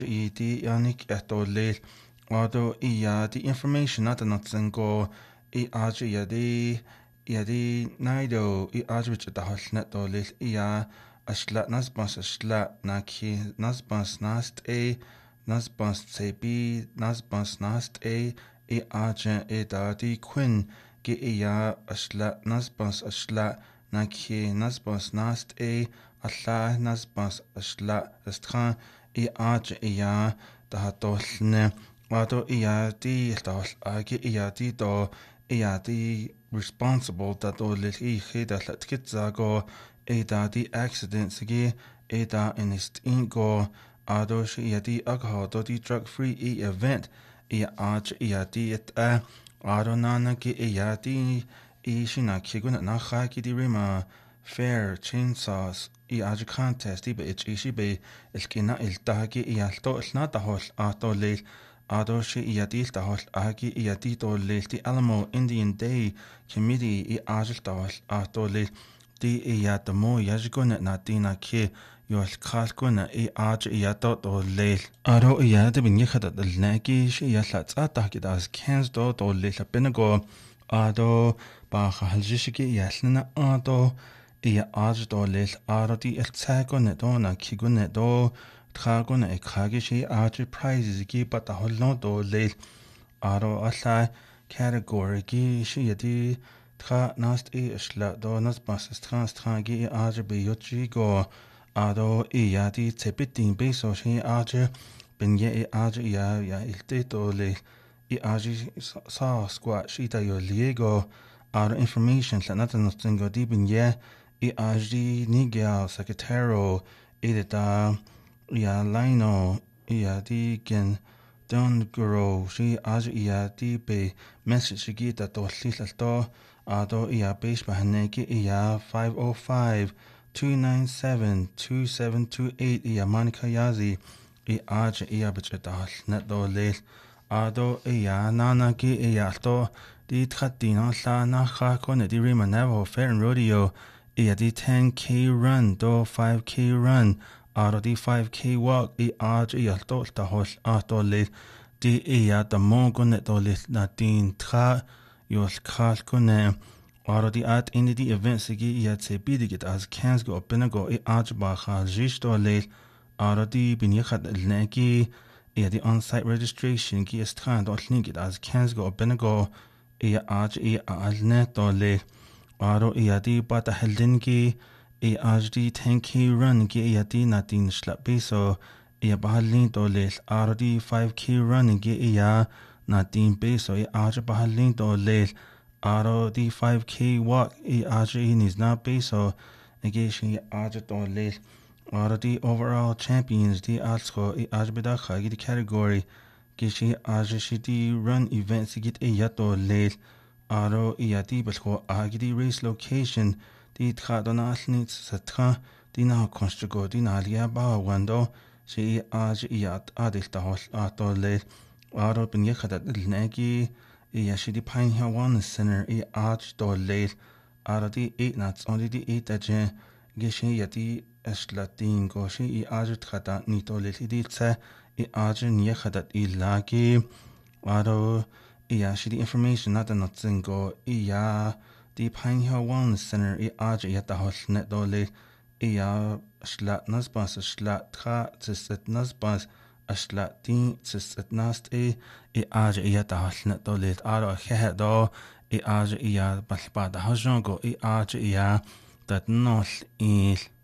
the Yannick Etolil, although the information not an go yadi naido which at the hosnet dolil ashlat nasbas ashlat naki nasbas nast nasbas sebi nasbas nast dadi quinn ashlat nasbas ashlat naki nasbas nast Allah nasbas ashlat astran dahatolne wado di agi do di responsible that dolil that kitzago di accidents da inist ingo ado di alcohol di drug free event di ado nana di shina kiguna na di rima fair chainsaws contest be be ilkina iltagi alto ilna dahol ato leil ado dahol agi do leil di Alamo Indian Day Committee dahol ato leil di the mo yajguna na dina ki yol khalguna do leil ado de bin yakhada nagi lat ataki das cans do leil benago ado ba khaljishi yalna ado do leil di eltsagon do na kigune do tragon kagi prizes but the whole do leil alla category di tra nast ishla do nas bas trangi be go ado di tepitin be so bin ilte do leil sa squat shita yo liego information la nothing go deep in Nigel Secretaro da Lino di gen Don Guro di be message gita to lilalto ado base bahaneki 505-297-2728 Monica Yazi bichetahal net do leil ado nana alto di tkatina la na kone di rima Navajo Fair and Rodeo di 10K run do 5K run ado di 5K walk alto tahol ato leil di the mongo do leil na din tra yol kone ado di in the events se bidigit as cans go benago ba khaljish do leil ado di binyakhat lneki the on-site registration strand do lnigit as cans go benago alnet do leil ado di bata heldinki di 10K run di natin shlapiso bahalin do leil ado di 5K run natin peso bahalin do leil ado di 5K walk nis na peso do leil ado di overall champions di alsko bedakha di category di run events do leil aro di belko di race location di tradona alnit satra di na konstrugo di na ba wando adil tahol ato leil aro bin yakhadat nagi di Pine Hill Wellness Center do leil aro di 8 nuts only di 8 ajen di eslatin go trada nito leil di tsa yakhadat lagi aro the information not go the Pine Hill Wellness Center the whole net do leil shlat nasbas shlat tra tsit nasbas ashlat din tsit nast the whole net do leil aro khe do balba da hajon go that nol il